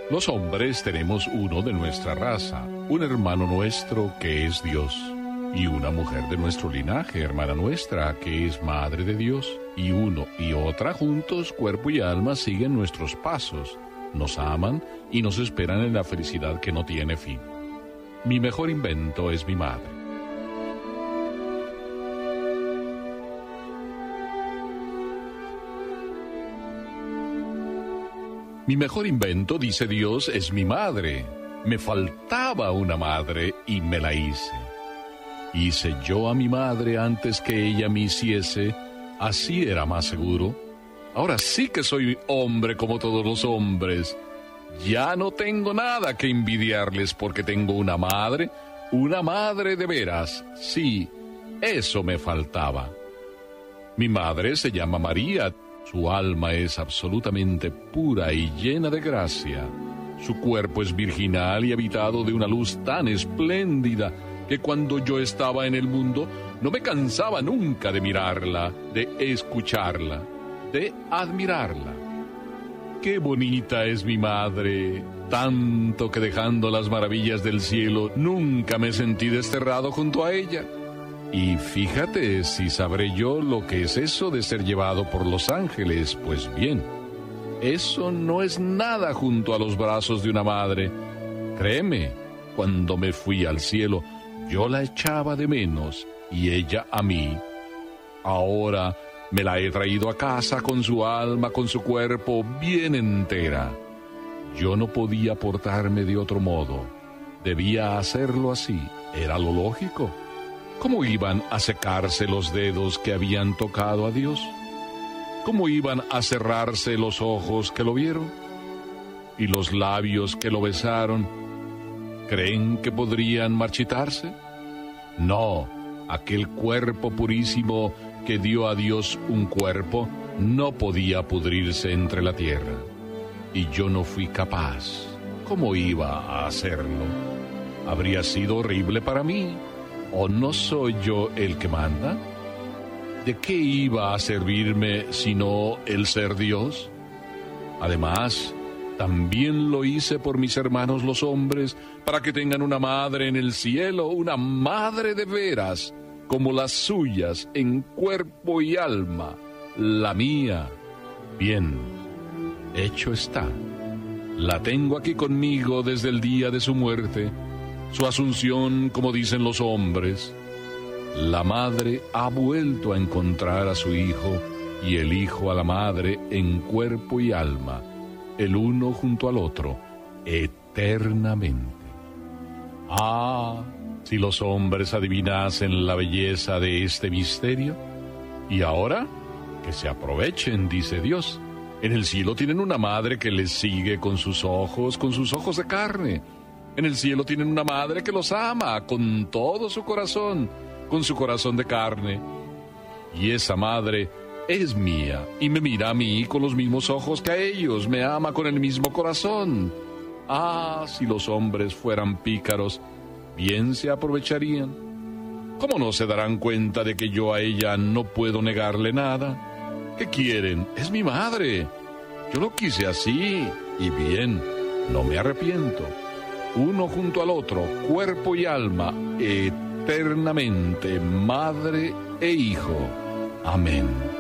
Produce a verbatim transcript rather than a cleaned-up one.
Los hombres tenemos uno de nuestra raza, un hermano nuestro que es Dios, y una mujer de nuestro linaje, hermana nuestra, que es madre de Dios, y uno y otra juntos, cuerpo y alma, siguen nuestros pasos, nos aman y nos esperan en la felicidad que no tiene fin. Mi mejor invento es mi madre. Mi mejor invento, dice Dios, es mi madre. Me faltaba una madre y me la hice. Hice yo a mi madre antes que ella me hiciese, así era más seguro. Ahora sí que soy hombre como todos los hombres. Ya no tengo nada que envidiarles porque tengo una madre, una madre de veras. Sí, eso me faltaba. Mi madre se llama María. Su alma es absolutamente pura y llena de gracia. Su cuerpo es virginal y habitado de una luz tan espléndida que cuando yo estaba en el mundo no me cansaba nunca de mirarla, de escucharla, de admirarla. Qué bonita es mi madre, tanto que dejando las maravillas del cielo nunca me sentí desterrado junto a ella. Y fíjate si sabré yo lo que es eso de ser llevado por los ángeles. Pues bien, eso no es nada junto a los brazos de una madre. Créeme, cuando me fui al cielo, yo la echaba de menos y ella a mí. Ahora me la he traído a casa con su alma, con su cuerpo bien entera. Yo no podía portarme de otro modo. Debía hacerlo así. Era lo lógico. ¿Cómo iban a secarse los dedos que habían tocado a Dios? ¿Cómo iban a cerrarse los ojos que lo vieron? ¿Y los labios que lo besaron? ¿Creen que podrían marchitarse? No, aquel cuerpo purísimo que dio a Dios un cuerpo no podía pudrirse entre la tierra. Y yo no fui capaz. ¿Cómo iba a hacerlo? Habría sido horrible para mí. ¿O no soy yo el que manda? ¿De qué iba a servirme sino el ser Dios? Además, también lo hice por mis hermanos los hombres, para que tengan una madre en el cielo, una madre de veras, como las suyas, en cuerpo y alma, la mía. Bien, hecho está. La tengo aquí conmigo desde el día de su muerte, su asunción, como dicen los hombres. La madre ha vuelto a encontrar a su hijo y el hijo a la madre en cuerpo y alma, el uno junto al otro, eternamente. Ah, si los hombres adivinasen la belleza de este misterio. Y ahora, que se aprovechen, dice Dios. En el cielo tienen una madre que les sigue con sus ojos, con sus ojos de carne. En el cielo tienen una madre que los ama con todo su corazón, con su corazón de carne. Y esa madre es mía y me mira a mí con los mismos ojos que a ellos, me ama con el mismo corazón. Ah, si los hombres fueran pícaros, bien se aprovecharían. ¿Cómo no se darán cuenta de que yo a ella no puedo negarle nada? ¿Qué quieren? Es mi madre. Yo lo quise así y bien, no me arrepiento. Uno junto al otro, cuerpo y alma, eternamente, madre e hijo. Amén.